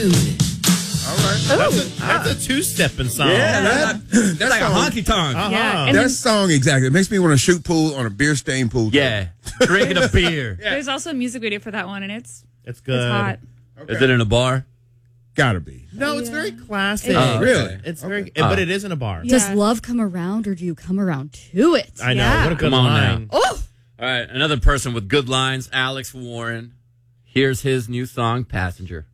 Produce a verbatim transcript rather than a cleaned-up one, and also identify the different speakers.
Speaker 1: All right.
Speaker 2: That's a, that's a two-stepping song.
Speaker 1: Yeah, that,
Speaker 3: That's
Speaker 1: that
Speaker 3: like a
Speaker 1: song,
Speaker 3: honky tonk.
Speaker 2: Uh-huh.
Speaker 4: Yeah, and
Speaker 1: that
Speaker 4: then
Speaker 1: song exactly. It makes me want to shoot pool on a beer stained pool.
Speaker 3: Yeah, drinking a beer.
Speaker 4: there's also a music video for that one, and it's
Speaker 2: It's good.
Speaker 4: it's hot.
Speaker 1: Okay.
Speaker 3: Is it in a bar?
Speaker 1: Gotta be.
Speaker 2: No, it's very classic.
Speaker 4: Oh,
Speaker 1: really?
Speaker 2: It's very,
Speaker 1: Okay.
Speaker 2: but it is in a bar.
Speaker 4: Yeah.
Speaker 5: Does love come around, or do you come around to it?
Speaker 2: I know.
Speaker 4: Yeah.
Speaker 2: What a good
Speaker 3: Come on
Speaker 2: line.
Speaker 5: Oh,
Speaker 3: All right, another person with good lines, Alex Warren. Here's his new song, Passenger.